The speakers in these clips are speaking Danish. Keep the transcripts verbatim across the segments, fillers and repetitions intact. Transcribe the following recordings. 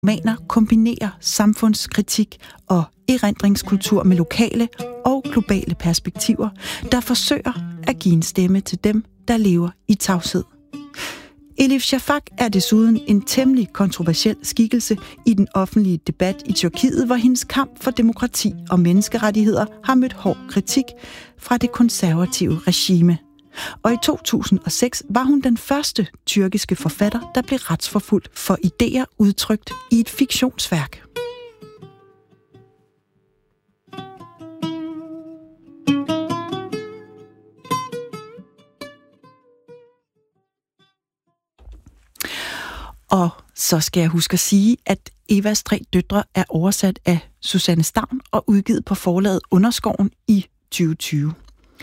romaner kombinerer samfundskritik og erindringskultur med lokale og globale perspektiver, der forsøger at give en stemme til dem, der lever i tavshed. Elif Shafak er desuden en temmelig kontroversiel skikkelse i den offentlige debat i Tyrkiet, hvor hendes kamp for demokrati og menneskerettigheder har mødt hård kritik fra det konservative regime. Og i to tusind og seks var hun den første tyrkiske forfatter, der blev retsforfulgt for idéer udtrykt i et fiktionsværk. Og så skal jeg huske at sige, at Evas tre døtre er oversat af Susanne Stavn og udgivet på forlaget Underskoven i tyve tyve.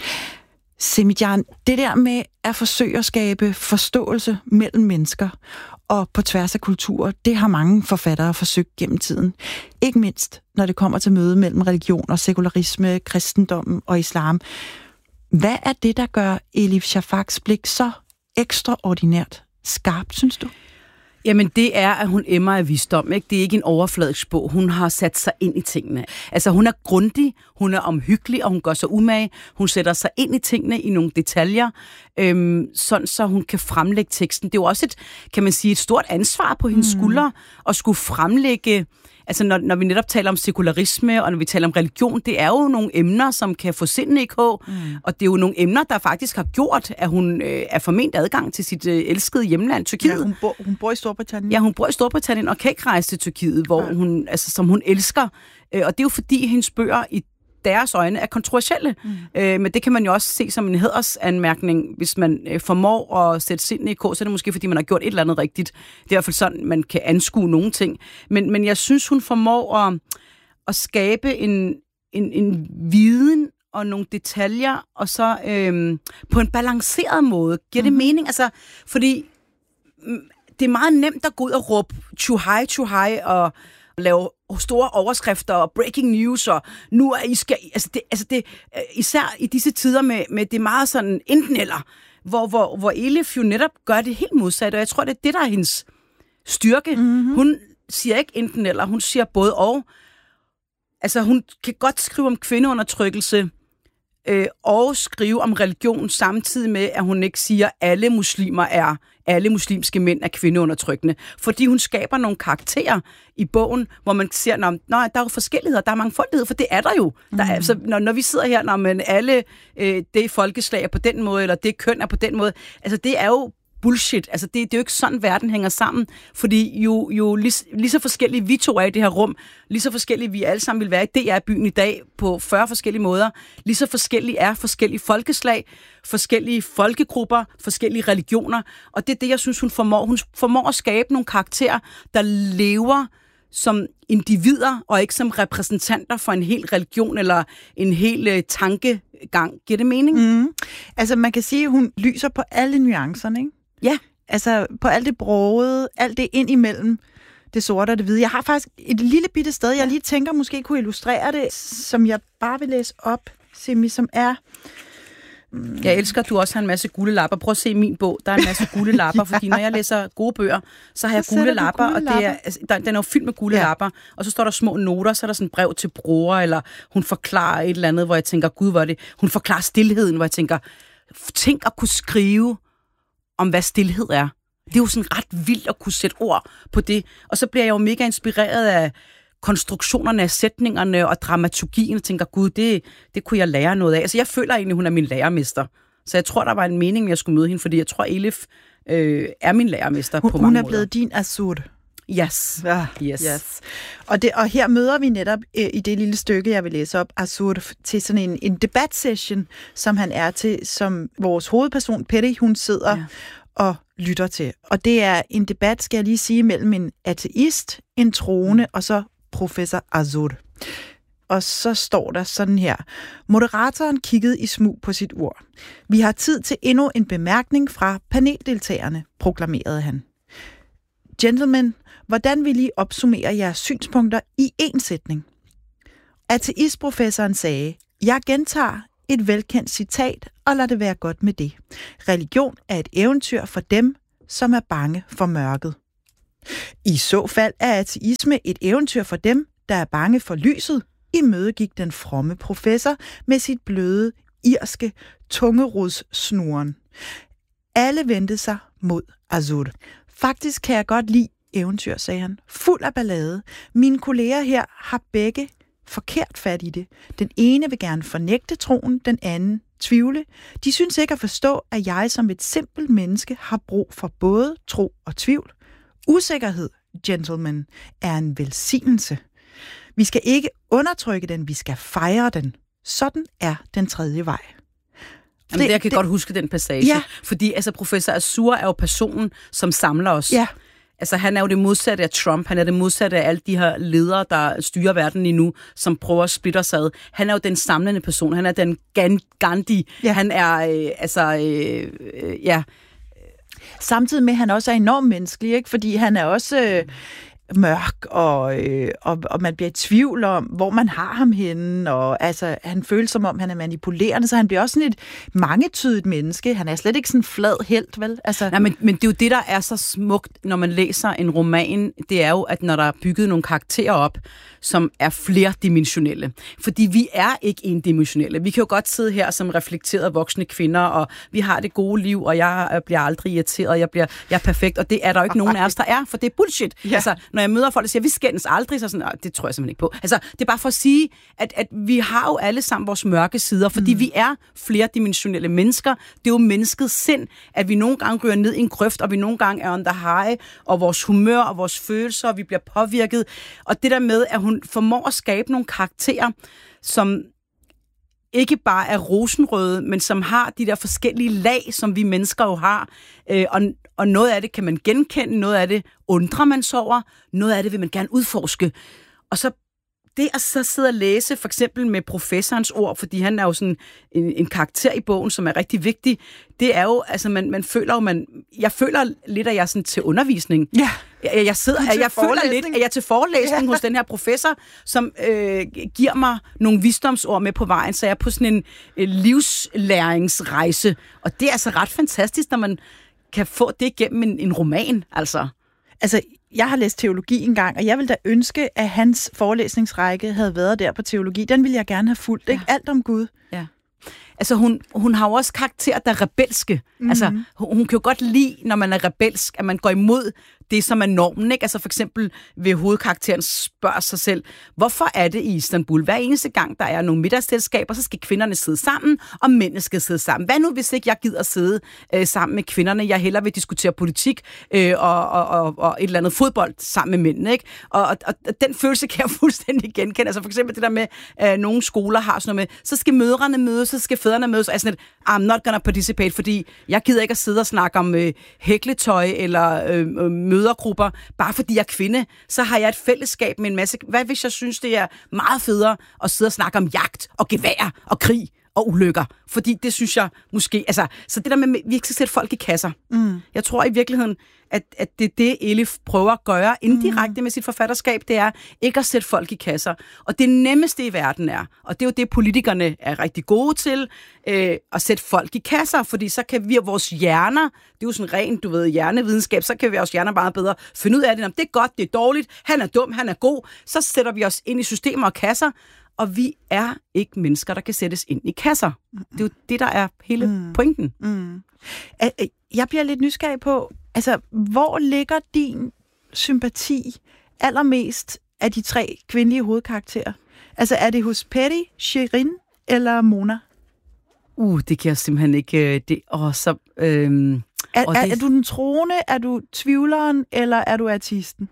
Semidjan, det der med at forsøge at skabe forståelse mellem mennesker og på tværs af kulturer, det har mange forfattere forsøgt gennem tiden. Ikke mindst, når det kommer til møde mellem religion og sekularisme, kristendommen og islam. Hvad er det, der gør Elif Shafaks blik så ekstraordinært skarpt, synes du? Jamen, det er, at hun emmer af visdom, ikke? Det er ikke en overfladisk bog. Hun har sat sig ind i tingene. Altså, hun er grundig, hun er omhyggelig, og hun gør sig umage. Hun sætter sig ind i tingene i nogle detaljer, øhm, sådan så hun kan fremlægge teksten. Det er jo også et, kan man sige, et stort ansvar på hendes mm. skuldre at skulle fremlægge. Altså, når, når vi netop taler om sekularisme, og når vi taler om religion, det er jo nogle emner, som kan få sindene i kog, mm. og det er jo nogle emner, der faktisk har gjort, at hun øh, er forment adgang til sit øh, elskede hjemland, Tyrkiet. Ja, hun, bor, hun bor i Storbritannien. Ja, hun bor i Storbritannien og kan ikke rejse til Tyrkiet, hvor ja. hun, altså, som hun elsker. Øh, og det er jo fordi, hendes bøger i deres øjne er kontroversielle. Mm. Øh, men det kan man jo også se som en hædersanmærkning, hvis man øh, formår at sætte sindene i kog, så er det måske, fordi man har gjort et eller andet rigtigt. Det er i hvert fald sådan, man kan anskue nogle ting. Men, men jeg synes, hun formår at, at skabe en, en, en viden og nogle detaljer, og så øh, på en balanceret måde. Giver det mm. mening? Altså, fordi øh, det er meget nemt at gå ud og råbe too high, too high, og lave store overskrifter og breaking news, og nu er I skal... Altså det, altså det, især i disse tider med, med det meget sådan enten eller, hvor, hvor, hvor Elif jo netop gør det helt modsatte, og jeg tror, det er det, der er hendes styrke. Mm-hmm. Hun siger ikke enten eller, hun siger både og. Altså hun kan godt skrive om kvindeundertrykkelse, øh, og skrive om religion, samtidig med, at hun ikke siger, at alle muslimer er, alle muslimske mænd er kvindeundertrykkende. Fordi hun skaber nogle karakterer i bogen, hvor man ser, at der er jo forskelligheder, der er mangfoldighed, for det er der jo. Der er, mm. så, når, når vi sidder her, når man alle øh, det folkeslag er på den måde, eller det køn er på den måde, altså det er jo bullshit. Altså, det, det er jo ikke sådan, verden hænger sammen. Fordi jo, jo lige, lige så forskellige vi to er i det her rum, lige så forskellige vi alle sammen vil være i D R-byen i dag på fyrre forskellige måder, lige så forskellige er forskellige folkeslag, forskellige folkegrupper, forskellige religioner. Og det er det, jeg synes, hun formår. Hun formår at skabe nogle karakterer, der lever som individer, og ikke som repræsentanter for en hel religion eller en hel uh, tankegang. Giver det mening? Mm. Altså, man kan sige, at hun lyser på alle nuancerne, ikke? Ja. Altså, på alt det brogede, alt det ind imellem det sorte og det hvide. Jeg har faktisk et lille bitte sted, jeg lige tænker, måske kunne illustrere det, som jeg bare vil læse op, Simi, som er... Mm. Jeg elsker, at du også har en masse gule lapper. Prøv at se min bog. Der er en masse gule lapper, ja. Fordi når jeg læser gode bøger, så har jeg så gule lapper, gule og det er, altså, der, den er jo fyldt med gule ja. lapper, og så står der små noter, så er der sådan et brev til bror, eller hun forklarer et eller andet, hvor jeg tænker, gud, hvor er det... Hun forklarer stilheden, hvor jeg tænker, tænk at kunne skrive om, hvad stilhed er. Det er jo sådan ret vildt at kunne sætte ord på det. Og så bliver jeg jo mega inspireret af konstruktionerne af sætningerne og dramaturgien, og tænker, gud, det, det kunne jeg lære noget af. Altså, jeg føler egentlig, hun er min lærermester. Så jeg tror, der var en mening, jeg skulle møde hende, fordi jeg tror, Elif øh, er min lærermester hun, på mange måder. Hun er blevet din Azur. Yes. Ja, yes. yes. Og, det, og her møder vi netop øh, i det lille stykke, jeg vil læse op, Azur til sådan en, en debatsession, som han er til, som vores hovedperson, Peri, hun sidder ja. og lytter til. Og det er en debat, skal jeg lige sige, mellem en ateist, en troende, og så professor Azur. Og så står der sådan her. Moderatoren kiggede i smug på sit ur. Vi har tid til endnu en bemærkning fra paneldeltagerne, proklamerede han. Gentlemen, hvordan vil I opsummere jeres synspunkter i én sætning? Ateistprofessoren sagde, jeg gentager et velkendt citat, og lad det være godt med det. Religion er et eventyr for dem, som er bange for mørket. I så fald er ateisme et eventyr for dem, der er bange for lyset, imødegik den fromme professor med sit bløde, irske tungerudssnoren. Alle vendte sig mod Azur. Faktisk kan jeg godt lide eventyr, sagde han. Fuld af ballade. Mine kolleger her har begge forkert fat i det. Den ene vil gerne fornægte troen, den anden tvivle. De synes ikke at forstå, at jeg som et simpelt menneske har brug for både tro og tvivl. Usikkerhed, gentlemen, er en velsignelse. Vi skal ikke undertrykke den, vi skal fejre den. Sådan er den tredje vej. Jamen, det, jeg kan det, godt huske den passage, ja. Fordi altså, professor Azur er jo personen, som samler os. Ja. Altså, han er jo det modsatte af Trump. Han er det modsatte af alle de her ledere, der styrer verden lige nu, som prøver at splitte os ad. Han er jo den samlende person. Han er den Gandhi. Ja. Han er, øh, altså, øh, øh, ja... Samtidig med, at han også er enormt menneskelig, ikke? Fordi han er også øh, mørk, og, øh, og, og man bliver i tvivl om, hvor man har ham henne, og altså, han føles som om, han er manipulerende, så han bliver også sådan et mangetydigt menneske. Han er slet ikke sådan en flad helt, vel? Altså... Nej, men, men det er jo det, der er så smukt, når man læser en roman, det er jo, at når der er bygget nogle karakterer op, som er flerdimensionelle. Fordi vi er ikke endimensionelle. Vi kan jo godt sidde her som reflekterede voksne kvinder, og vi har det gode liv, og jeg bliver aldrig irriteret, jeg bliver jeg er perfekt, og det er der jo ikke nogen af os, der er, for det er bullshit. Ja. Altså, når jeg møder folk, der siger, vi skændes aldrig, så sådan, det tror jeg simpelthen ikke på. Altså, det er bare for at sige, at, at vi har jo alle sammen vores mørke sider, fordi mm. vi er flerdimensionelle mennesker. Det er jo menneskets sind, at vi nogle gange ryger ned i en grøft, og vi nogle gange er on the high, og vores humør og vores følelser, og vi bliver påvirket. Og det der med, at hun formår at skabe nogle karakterer, som ikke bare er rosenrøde, men som har de der forskellige lag, som vi mennesker jo har. Øh, og, og noget af det kan man genkende, noget af det undrer man sig over, noget af det vil man gerne udforske. Og så det at så sidde og læse, for eksempel med professorens ord, fordi han er jo sådan en, en karakter i bogen, som er rigtig vigtig, det er jo, altså man, man føler jo, man, jeg føler lidt, at jeg er sådan til undervisning. Ja. Jeg, jeg, sidder, jeg, jeg føler lidt, at jeg er til forelæsning ja. hos den her professor, som øh, giver mig nogle visdomsord med på vejen, så jeg er på sådan en øh, livslæringsrejse. Og det er altså ret fantastisk, når man kan få det gennem en, en roman, altså. Altså, jeg har læst teologi engang, og jeg ville da ønske, at hans forelæsningsrække havde været der på teologi. Den ville jeg gerne have fulgt, ja. Ikke? Alt om Gud. Ja. Altså, hun, hun har jo også karakterer, der er rebelske. Mm-hmm. Altså, hun, hun kan jo godt lide, når man er rebelsk, at man går imod det, som er normen, ikke? Altså, for eksempel ved hovedkarakteren spørger sig selv, hvorfor er det i Istanbul? Hver eneste gang, der er nogle middagsselskaber, så skal kvinderne sidde sammen, og mændene skal sidde sammen. Hvad nu, hvis ikke jeg gider sidde øh, sammen med kvinderne? Jeg hellere vil diskutere politik øh, og, og, og, og et eller andet fodbold sammen med mændene, ikke? Og, og, og den følelse kan jeg fuldstændig genkende. Altså, for eksempel det der med, at øh, nogle skoler har sådan noget med, så skal mødrene mødes, så skal fædrene mødes, og jeg sådan et, I'm not gonna participate, fordi jeg gider ikke at sidde og snakke om øh, hækletøj eller øh, mødergrupper, bare fordi jeg er kvinde, så har jeg et fællesskab med en masse. Hvad hvis jeg synes, det er meget federe at sidde og snakke om jagt og gevær og krig og ulykker? Fordi det synes jeg måske, altså, så det der med, at vi ikke skal sætte folk i kasser. Mm. Jeg tror i virkeligheden, at, at det er det, Elif prøver at gøre indirekte mm. med sit forfatterskab, det er ikke at sætte folk i kasser. Og det nemmeste i verden er, og det er jo det, politikerne er rigtig gode til, øh, at sætte folk i kasser, fordi så kan vi og vores hjerner, det er jo sådan rent, du ved, hjernevidenskab, så kan vi vores hjerner meget bedre finde ud af det, om det er godt, det er dårligt, han er dum, han er god, så sætter vi os ind i systemer og kasser, og vi er ikke mennesker, der kan sættes ind i kasser. Mm. Det er jo det, der er hele mm. pointen. Mm. Jeg bliver lidt nysgerrig på, altså, hvor ligger din sympati allermest af de tre kvindelige hovedkarakterer? Altså, er det hos Peri, Shirin eller Mona? Uh, det kan jeg simpelthen ikke... Det, åh, så, øhm, er, åh, er, det... er du den troende, er du tvivleren, eller er du artisten?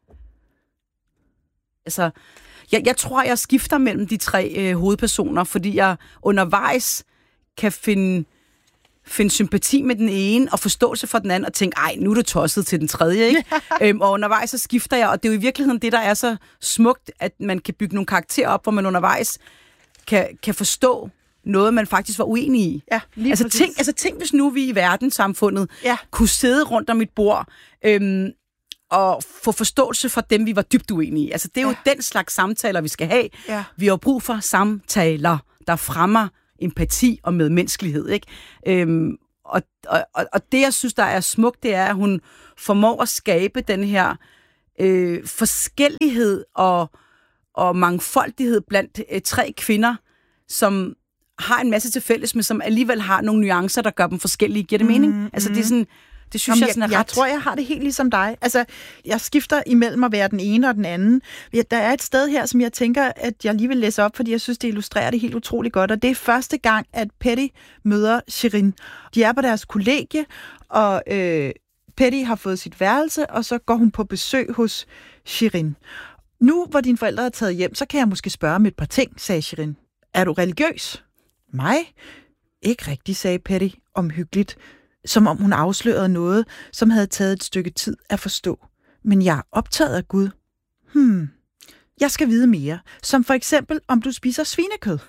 Altså... Jeg, jeg tror, jeg skifter mellem de tre øh, hovedpersoner, fordi jeg undervejs kan finde, finde sympati med den ene og forståelse for den anden, og tænke, ej, nu er det tosset til den tredje, ikke? øhm, og undervejs så skifter jeg, og det er jo i virkeligheden det, der er så smukt, at man kan bygge nogle karakterer op, hvor man undervejs kan, kan forstå noget, man faktisk var uenig i. Ja, altså, tænk, altså tænk, hvis nu vi i verdenssamfundet ja. kunne sidde rundt om et bord, øhm, og få forståelse for dem, vi var dybt uenige i. Altså, det er jo ja. den slags samtaler, vi skal have. Ja. Vi har brug for samtaler, der fremmer empati og medmenneskelighed, ikke? Øhm, og, og, og det, jeg synes, der er smukt, det er, at hun formår at skabe den her øh, forskellighed og, og mangfoldighed blandt øh, tre kvinder, som har en masse til fælles, men som alligevel har nogle nuancer, der gør dem forskellige. Giver det mm, mening? Mm. Altså, det er sådan... Det synes Jamen, jeg, sådan er jeg, ret... jeg tror, jeg har det helt ligesom dig. Altså, jeg skifter imellem at være den ene og den anden. Der er et sted her, som jeg tænker, at jeg lige vil læse op, fordi jeg synes, det illustrerer det helt utroligt godt. Og det er første gang, at Petty møder Shirin. De er på deres kollegie, og øh, Petty har fået sit værelse, og så går hun på besøg hos Shirin. Nu, hvor dine forældre er taget hjem, så kan jeg måske spørge om et par ting, sagde Shirin. Er du religiøs? Mig? Ikke rigtigt, sagde Petty omhyggeligt, som om hun afslørede noget, som havde taget et stykke tid at forstå. Men jeg er optaget af Gud. Hmm, jeg skal vide mere. Som for eksempel, om du spiser svinekød.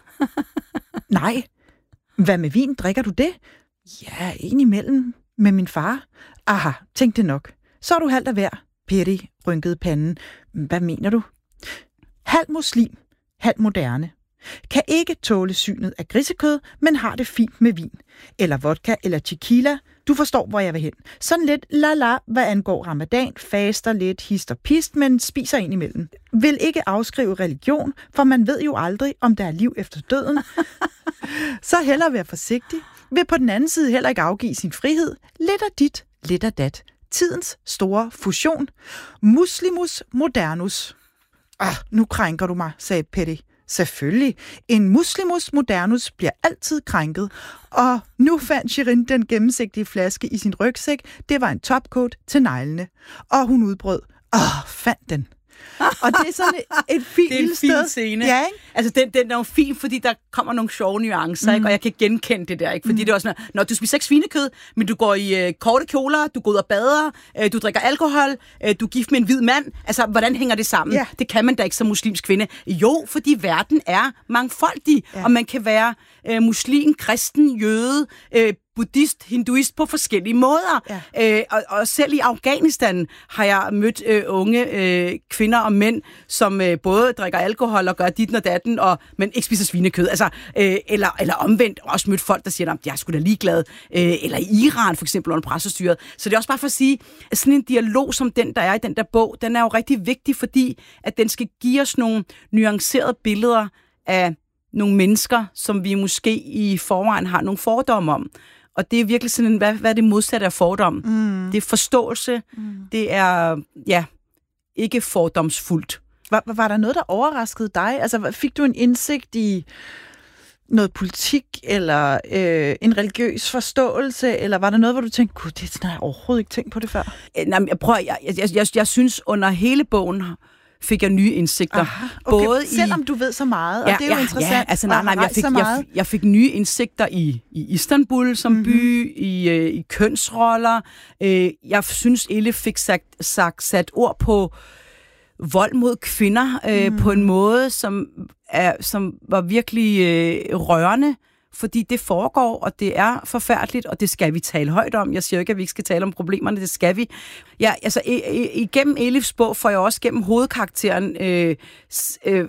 Nej. Hvad med vin? Drikker du det? Ja, indimellem med min far. Aha, tænk det nok. Så er du halvt af hver. Petty rynkede panden. Hvad mener du? Halv muslim, halv moderne. Kan ikke tåle synet af grisekød, men har det fint med vin. Eller vodka eller tequila. Du forstår, hvor jeg vil hen. Sådan lidt la-la, hvad angår ramadan, faster lidt hist og pist, men spiser ind imellem. Vil ikke afskrive religion, for man ved jo aldrig, om der er liv efter døden. Så hellere være forsigtig. Vil på den anden side heller ikke afgive sin frihed. Lidt af dit, lidt af dat. Tidens store fusion. Muslimus modernus. Ah, nu krænker du mig, sagde Petty. Selvfølgelig. En muslimus modernus bliver altid krænket. Og nu fandt Shirin den gennemsigtige flaske i sin rygsæk. Det var en topcoat til neglene. Og hun udbrød. Åh, fandt den. Og det er sådan et, et fint det er en sted. fin scene. Ja, ikke? Altså, den, den er jo fin, fordi der kommer nogle sjove nuancer, mm. ikke? Og jeg kan genkende det der, ikke? Fordi mm. det er også sådan, når du spiser ikke svinekød, men du går i øh, korte kjoler, du går ud og bader, øh, du drikker alkohol, øh, du er gift med en hvid mand. Altså, hvordan hænger det sammen? Ja. Det kan man da ikke som muslimsk kvinde. Jo, fordi verden er mangfoldig, ja. Og man kan være øh, muslim, kristen, jøde, øh, buddhist, hinduist på forskellige måder. Ja. Øh, og, og selv i Afghanistan har jeg mødt øh, unge øh, kvinder og mænd, som øh, både drikker alkohol og gør dit og datten, og, men ikke spiser svinekød. Altså, øh, eller, eller omvendt, også mødt folk, der siger, at jeg er sgu da ligeglad. Øh, eller i Iran for eksempel under pressestyret. Så det er også bare for at sige, at sådan en dialog som den, der er i den der bog, den er jo rigtig vigtig, fordi at den skal give os nogle nuancerede billeder af nogle mennesker, som vi måske i forvejen har nogle fordomme om. Og det er virkelig sådan en, hvad, hvad er det modsatte af fordom? Mm. Det er forståelse. Mm. Det er, ja, ikke fordomsfuldt. Var, var der noget, der overraskede dig? Altså, fik du en indsigt i noget politik, eller øh, en religiøs forståelse, eller var der noget, hvor du tænkte, gud, det har jeg overhovedet ikke tænkt på det før? Nej, jeg prøver, jeg, jeg, jeg, jeg synes, under hele bogen fik jeg nye indsigter. Aha, okay. Både selvom i, du ved så meget, og ja, det er jo ja, interessant. Ja, altså nej, nej, jeg fik, jeg, jeg fik nye indsigter i, i Istanbul som mm-hmm. by, i, øh, i kønsroller. Øh, jeg synes, Elif fik sagt, sagt sat ord på vold mod kvinder øh, mm. på en måde, som, er, som var virkelig øh, rørende, fordi det foregår, og det er forfærdeligt, og det skal vi tale højt om. Jeg siger jo ikke, at vi ikke skal tale om problemerne, det skal vi. Ja, altså, igennem Elifs bog får jeg også gennem hovedkarakteren øh, øh,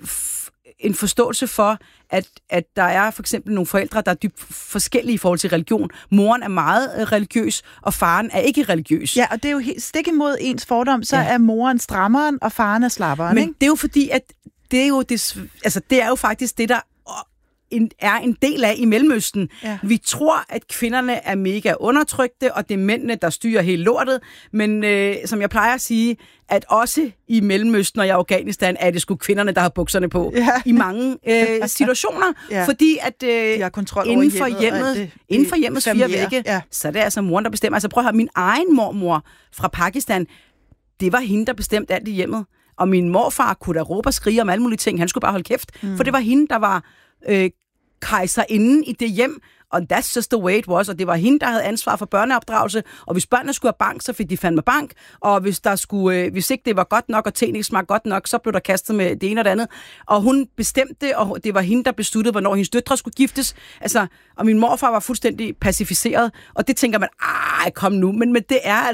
en forståelse for, at, at der er for eksempel nogle forældre, der er dybt forskellige i forhold til religion. Moren er meget religiøs, og faren er ikke religiøs. Ja, og det er jo helt stik imod ens fordom, så ja. Er moren strammeren, og faren er slapperen. Men ikke? det er jo fordi, at det er jo, det, altså, det er jo faktisk det, der En, er en del af i Mellemøsten. Ja. Vi tror, at kvinderne er mega undertrykte, og det er mændene, der styrer hele lortet. Men øh, som jeg plejer at sige, at også i Mellemøsten og i Afghanistan er det sgu kvinderne, der har bukserne på ja. I mange øh, situationer. Ja. Fordi at øh, inden for hjemmet, hjemmet, det, inden for hjemmets fire vægge, ja. Så er det altså moren, der bestemmer. Altså prøv at høre, min egen mormor fra Pakistan, det var hende, der bestemte alt i hjemmet. Og min morfar kunne da råbe og skrige om alle mulige ting. Han skulle bare holde kæft. Mm. For det var hende, der var øh, kejserinden i det hjem, og that's just the way it was, og det var hende, der havde ansvar for børneopdragelse, og hvis børnene skulle have bank, så fik de fandme bank, og hvis der skulle, øh, hvis ikke det var godt nok, og tingene ikke smagte godt nok, så blev der kastet med det ene og det andet, og hun bestemte, og det var hende, der besluttede, hvornår hendes døtre skulle giftes, altså, og min morfar var fuldstændig pacificeret, og det tænker man, ej, kom nu, men, men det er altså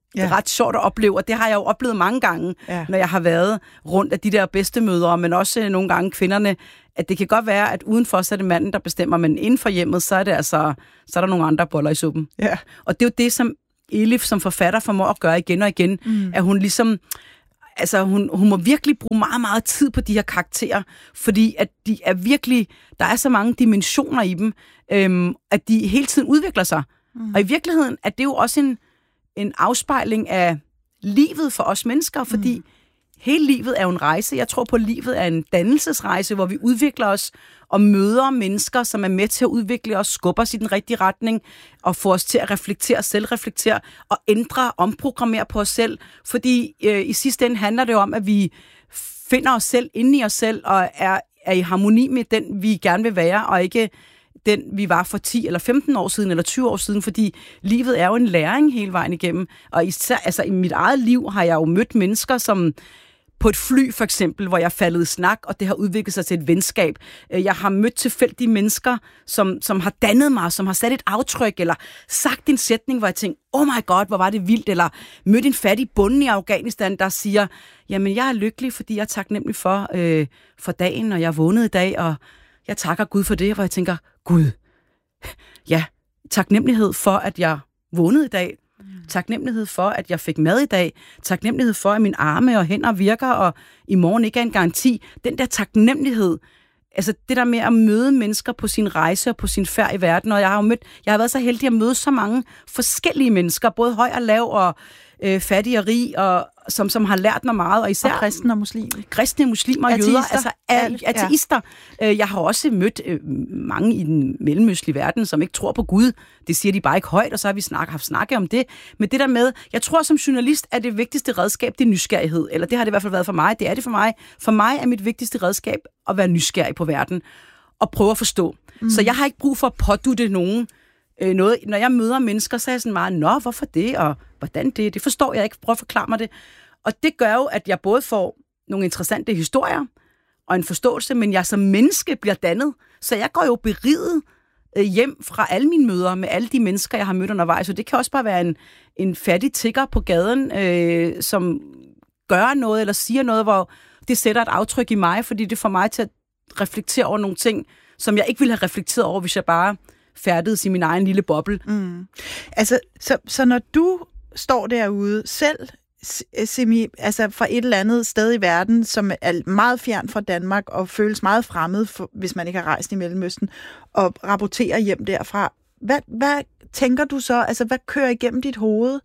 ja. ret sjovt at opleve, og det har jeg jo oplevet mange gange, ja. når jeg har været rundt af de der bedstemødre, men også nogle gange kvinderne, at det kan godt være, at udenfor så er det manden, der bestemmer, men inden for hjemmet, så er det altså, så er der nogle andre boller i suppen. Ja. Og det er jo det, som Elif som forfatter formår at gøre igen og igen, mm. at hun ligesom, altså hun, hun må virkelig bruge meget, meget tid på de her karakterer, fordi at de er virkelig, der er så mange dimensioner i dem, øhm, at de hele tiden udvikler sig. Mm. Og i virkeligheden er det jo også en, en afspejling af livet for os mennesker, fordi mm. hele livet er jo en rejse. Jeg tror på, at livet er en dannelsesrejse, hvor vi udvikler os og møder mennesker, som er med til at udvikle os, skubber os i den rigtige retning, og får os til at reflektere, selvreflektere, og ændre, omprogrammere på os selv. Fordi øh, i sidste ende handler det om, at vi finder os selv inde i os selv, og er, er i harmoni med den, vi gerne vil være, og ikke den, vi var for ti eller femten år siden, eller tyve år siden, fordi livet er jo en læring hele vejen igennem. Og især, altså, i mit eget liv har jeg jo mødt mennesker, som på et fly for eksempel, hvor jeg faldet i snak, og det har udviklet sig til et venskab. Jeg har mødt tilfældige mennesker, som, som har dannet mig, som har sat et aftryk, eller sagt en sætning, hvor jeg tænkte, oh my god, hvor var det vildt, eller mødt en fattig bonde i Afghanistan, der siger, jamen jeg er lykkelig, fordi jeg er taknemmelig for, øh, for dagen, og jeg er vågnet i dag, og jeg takker Gud for det, hvor jeg tænker, Gud, ja, taknemmelighed for, at jeg vågnede i dag, taknemmelighed for, at jeg fik mad i dag, taknemmelighed for, at mine arme og hænder virker, og i morgen ikke er en garanti. Den der taknemmelighed, altså det der med at møde mennesker på sin rejse og på sin færd i verden, og jeg har jo mødt, jeg har været så heldig at møde så mange forskellige mennesker, både høj og lav, og øh, fattig og rig, og som, som har lært mig meget, og især og kristne og muslimer. Kristne, muslimer, ateister. jøder, altså ateister. Ja. Jeg har også mødt øh, mange i den mellemøstlige verden, som ikke tror på Gud. Det siger de bare ikke højt, og så har vi snak, haft snakket om det. Men det der med, jeg tror som journalist, at det vigtigste redskab, det er nysgerrighed. Eller det har det i hvert fald været for mig. Det er det for mig. For mig er mit vigtigste redskab at være nysgerrig på verden og prøve at forstå. Mm. Så jeg har ikke brug for at pådutte nogen øh, noget. Når jeg møder mennesker, så er jeg sådan meget, nå, hvorfor det, og hvordan det? Det forstår jeg ikke. Prøv at forklare mig det. Og det gør jo, at jeg både får nogle interessante historier og en forståelse, men jeg som menneske bliver dannet. Så jeg går jo beriget øh, hjem fra alle mine møder med alle de mennesker, jeg har mødt undervejs. Så det kan også bare være en, en fattig tigger på gaden, øh, som gør noget eller siger noget, hvor det sætter et aftryk i mig, fordi det får mig til at reflektere over nogle ting, som jeg ikke ville have reflekteret over, hvis jeg bare færdedes i min egen lille boble. Mm. Altså, så, så når du står derude selv, semi, altså fra et eller andet sted i verden, som er meget fjern fra Danmark og føles meget fremmed, for, hvis man ikke har rejst i Mellemøsten, og rapporterer hjem derfra. Hvad, hvad tænker du så? Altså, hvad kører igennem dit hoved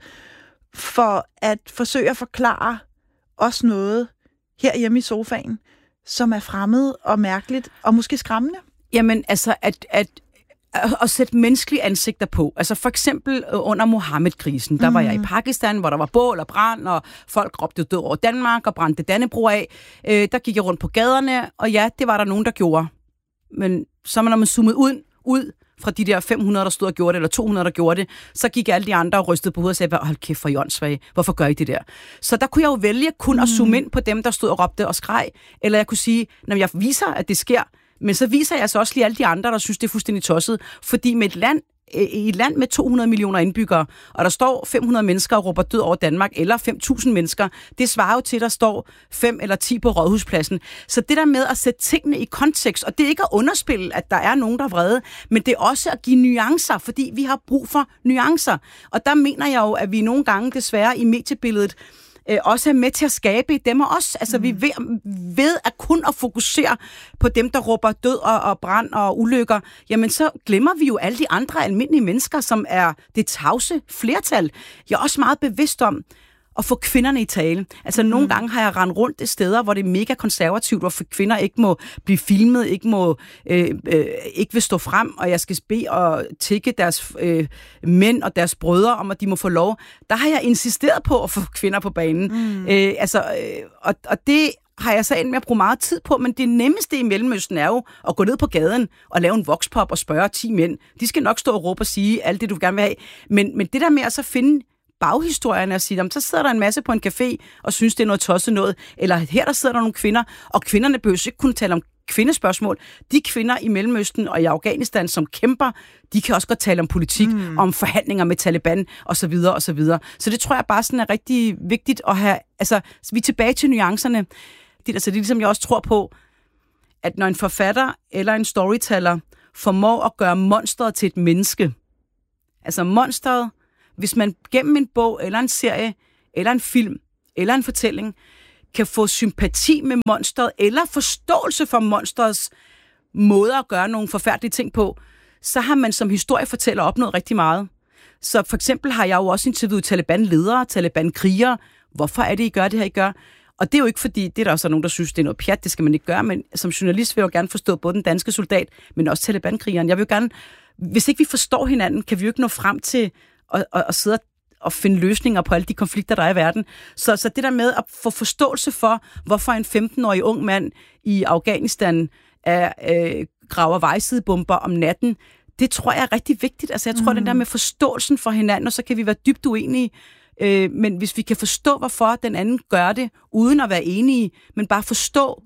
for at forsøge at forklare os noget herhjemme i sofaen, som er fremmed og mærkeligt og måske skræmmende? Jamen, altså, at, at at sætte menneskelige ansigter på. Altså for eksempel under Mohammed-krisen, der mm. var jeg i Pakistan, hvor der var bål og brand, og folk råbte død over Danmark og brændte Dannebrog af. Øh, der gik jeg rundt på gaderne, og ja, det var der nogen, der gjorde. Men så når man zoomede ud, ud fra de der fem hundrede, der stod og gjorde det, eller to hundrede, der gjorde det, så gik alle de andre og rystede på hovedet og sagde, hold kæft for I åndssvage, hvorfor gør I det der? Så der kunne jeg jo vælge kun mm. at zoome ind på dem, der stod og råbte og skreg, eller jeg kunne sige, når jeg viser, at det sker, men så viser jeg så også lige alle de andre, der synes, det er fuldstændig tosset. Fordi med et land, i et land med to hundrede millioner indbyggere, og der står fem hundrede mennesker og råber død over Danmark, eller fem tusind mennesker, det svarer jo til, at der står fem eller ti på Rådhuspladsen. Så det der med at sætte tingene i kontekst, og det er ikke at underspille, at der er nogen, der er vrede, men det er også at give nuancer, fordi vi har brug for nuancer. Og der mener jeg jo, at vi nogle gange desværre i mediebilledet Øh, også er med til at skabe dem og os. Altså, mm. vi ved, ved at kun at fokusere på dem, der råber død og, og brand og ulykker, jamen så glemmer vi jo alle de andre almindelige mennesker, som er det tavse flertal. Jeg er også meget bevidst om at få kvinderne i tale. Altså, mm. nogle gange har jeg rendt rundt i steder, hvor det er mega konservativt, hvor kvinder ikke må blive filmet, ikke må øh, øh, ikke vil stå frem, og jeg skal bede og tække deres øh, mænd og deres brødre om, at de må få lov. Der har jeg insisteret på at få kvinder på banen. Mm. Øh, altså, øh, og, og det har jeg så endt med at bruge meget tid på, men det nemmeste i Mellemøsten er jo at gå ned på gaden og lave en voxpop og spørge ti mænd. De skal nok stå og råbe og sige alt det, du gerne vil have. Men, men det der med at så finde baghistorierne og sige, så sidder der en masse på en café og synes, det er noget tosset noget, eller her der sidder der nogle kvinder, og kvinderne behøver ikke kunne tale om kvindespørgsmål. De kvinder i Mellemøsten og i Afghanistan, som kæmper, de kan også godt tale om politik, mm. om forhandlinger med Taliban, og så videre, og så videre. Så det tror jeg bare sådan er rigtig vigtigt at have, altså, vi er tilbage til nuancerne. Det, altså, det er ligesom, jeg også tror på, at når en forfatter eller en storyteller formår at gøre monsteret til et menneske, altså monsteret, hvis man gennem en bog, eller en serie, eller en film, eller en fortælling, kan få sympati med monsteret, eller forståelse for monsterets måder at gøre nogle forfærdelige ting på, så har man som historiefortæller opnået rigtig meget. Så for eksempel har jeg jo også interviewet Taliban-ledere, Taliban-krigere. Hvorfor er det, I gør det her, I gør? Og det er jo ikke fordi, det er der også nogen, der synes, det er noget pjat, det skal man ikke gøre, men som journalist vil jeg jo gerne forstå både den danske soldat, men også Taliban-krigeren. Jeg vil jo gerne, hvis ikke vi forstår hinanden, kan vi jo ikke nå frem til at, at, at sidde og finde løsninger på alle de konflikter, der er i verden. Så, så det der med at få forståelse for, hvorfor en femten-årig ung mand i Afghanistan er, øh, graver vejsidebomber om natten, det tror jeg er rigtig vigtigt. Altså jeg tror, mm. den der med forståelsen for hinanden, og så kan vi være dybt uenige, øh, men hvis vi kan forstå, hvorfor den anden gør det, uden at være enige, men bare forstå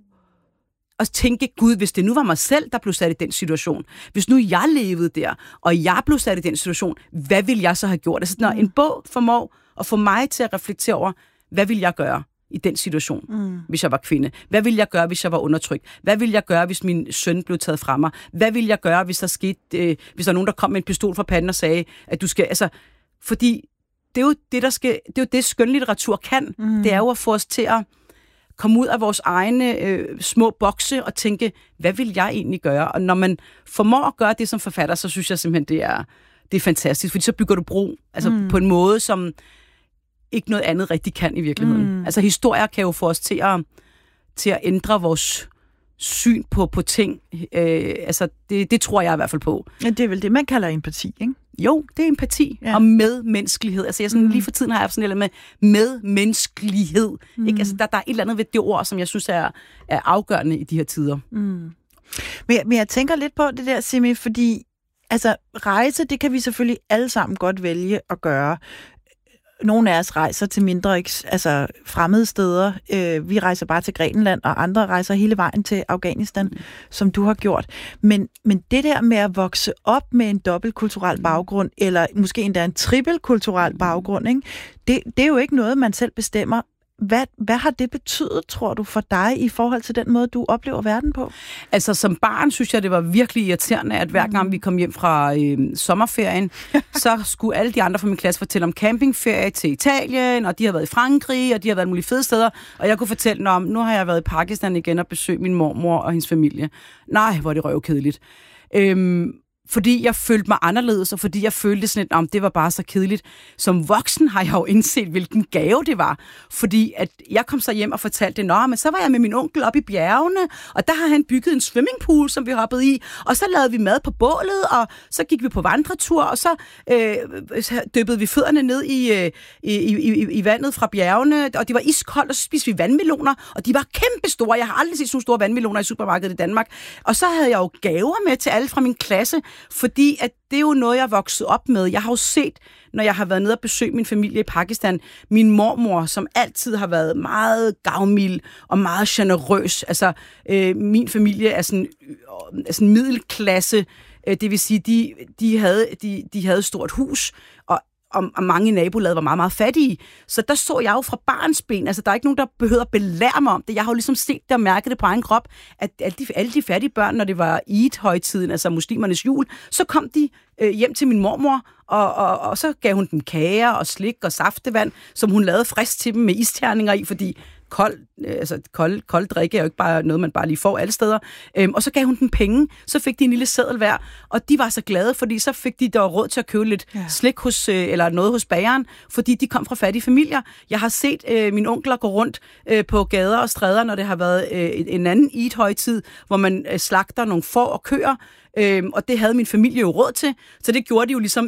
og tænke, Gud, hvis det nu var mig selv, der blev sat i den situation, hvis nu jeg levede der, og jeg blev sat i den situation, hvad ville jeg så have gjort? Altså når en bog formår at få mig til at reflektere over, hvad ville jeg gøre i den situation, mm. hvis jeg var kvinde? Hvad ville jeg gøre, hvis jeg var undertrykt? Hvad ville jeg gøre, hvis min søn blev taget fra mig? Hvad ville jeg gøre, hvis der skete, øh, hvis der var nogen, der kom med en pistol fra panden og sagde, at du skal, altså, fordi det er jo det, der skal, det er jo det, skønlitteratur kan. Mm. Det er jo at få os til at komme ud af vores egne øh, små bokse og tænke, hvad vil jeg egentlig gøre? Og når man formår at gøre det som forfatter, så synes jeg simpelthen, det er, det er fantastisk, fordi så bygger du bro, altså mm. på en måde, som ikke noget andet rigtig kan i virkeligheden. Mm. Altså historier kan jo få os til at, til at ændre vores syn på, på ting. Øh, altså det, det tror jeg i hvert fald på. Ja, det er vel det, man kalder empati, ikke? Jo, det er empati ja. Og medmenneskelighed. Altså jeg sådan, mm. lige for tiden har jeg sådan noget med medmenneskelighed. Mm. Ikke? Altså der, der er et eller andet ved det ord, som jeg synes er, er afgørende i de her tider. Mm. Men, jeg, men jeg tænker lidt på det der, Simi, fordi altså rejse, det kan vi selvfølgelig alle sammen godt vælge at gøre. Nogle af os rejser til mindre altså fremmede steder. Øh, vi rejser bare til Grækenland, og andre rejser hele vejen til Afghanistan, mm. som du har gjort. Men, men det der med at vokse op med en dobbeltkulturel baggrund, eller måske endda en trippelkulturel baggrund, ikke? Det, det er jo ikke noget, man selv bestemmer. Hvad, hvad har det betydet, tror du, for dig i forhold til den måde, du oplever verden på? Altså, som barn synes jeg, det var virkelig irriterende, at hver gang vi kom hjem fra øh, sommerferien, så skulle alle de andre fra min klasse fortælle om campingferie til Italien, og de har været i Frankrig, og de har været mulige fede steder, og jeg kunne fortælle om, nu har jeg været i Pakistan igen og besøgt min mormor og hendes familie. Nej, hvor er det røvkedeligt. Øhm, fordi jeg følte mig anderledes, og fordi jeg følte sådan lidt, om det var bare så kedeligt. Som voksen har jeg jo indset, hvilken gave det var. Fordi at jeg kom så hjem og fortalte det, nå, men så var jeg med min onkel op i bjergene, og der har han bygget en swimmingpool, som vi hoppede i, og så lavede vi mad på bålet, og så gik vi på vandretur, og så øh, dyppede vi fødderne ned i, øh, i, i, i vandet fra bjergene, og det var iskoldt, og så spiste vi vandmeloner, og de var kæmpe store. Jeg har aldrig set så store vandmeloner i supermarkedet i Danmark. Og så havde jeg jo gaver med til alle fra min klasse, fordi at det er jo noget, jeg er vokset op med. Jeg har jo set, når jeg har været nede og besøgt min familie i Pakistan, min mormor, som altid har været meget gavmild og meget generøs. Altså, øh, min familie er sådan, øh, er sådan middelklasse. Øh, det vil sige, de, de, havde, de, de havde et stort hus, og Og, og mange i nabolaget var meget, meget fattige. Så der så jeg jo fra barnsben, altså der er ikke nogen, der behøver at belære mig om det. Jeg har jo ligesom set det og mærket det på egen krop, at alle de, alle de fattige børn, når det var Eid-højtiden, altså muslimernes jul, så kom de øh, hjem til min mormor, og, og, og så gav hun dem kager og slik og saftevand, som hun lavede frisk til dem med isterninger i, fordi kold, altså kold, kold drikke er jo ikke bare noget, man bare lige får alle steder. Øhm, og så gav hun dem penge, så fik de en lille seddel hver, og de var så glade, fordi så fik de der råd til at købe lidt ja. slik hos, øh, eller noget hos bageren, fordi de kom fra fattige familier. Jeg har set øh, mine onkler gå rundt øh, på gader og stræder, når det har været øh, en anden Eid-højtid, hvor man øh, slagter nogle får og køer, øh, og det havde min familie jo råd til, så det gjorde de jo ligesom